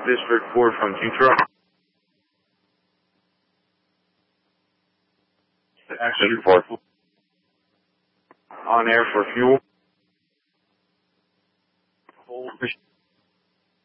District 4 from Q-Truck. Action report. On air for fuel.